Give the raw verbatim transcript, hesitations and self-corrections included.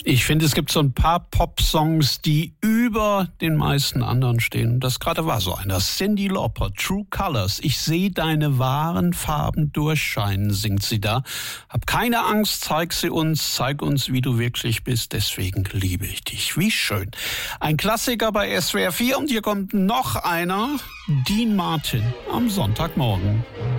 Ich finde, es gibt so ein paar Pop-Songs, die über den meisten anderen stehen. Das gerade war so einer. Cyndi Lauper, True Colors. Ich sehe deine wahren Farben durchscheinen, singt sie da. Hab keine Angst, zeig sie uns, zeig uns, wie du wirklich bist. Deswegen liebe ich dich. Wie schön. Ein Klassiker bei S W R vier und hier kommt noch einer. Dean Martin am Sonntagmorgen.